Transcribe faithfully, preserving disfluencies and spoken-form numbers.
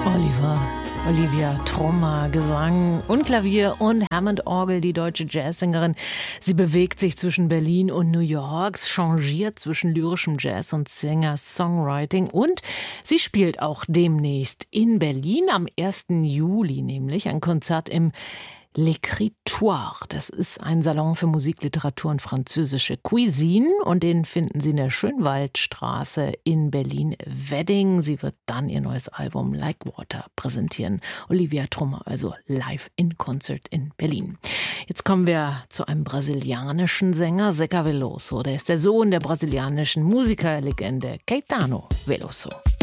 Oliver, Olivia Trummer, Gesang und Klavier und Hammond-Orgel, die deutsche Jazzsängerin. Sie bewegt sich zwischen Berlin und New York, changiert zwischen lyrischem Jazz und Singer-Songwriting und sie spielt auch demnächst in Berlin am ersten Juli, nämlich ein Konzert im L'Écritoire. Das ist ein Salon für Musik, Literatur und französische Cuisine und den finden Sie in der Schönwaldstraße in Berlin-Wedding. Sie wird dann ihr neues Album Like Water präsentieren. Olivia Trummer, also live in Concert in Berlin. Jetzt kommen wir zu einem brasilianischen Sänger, Zeca Veloso. Der ist der Sohn der brasilianischen Musikerlegende Caetano Veloso.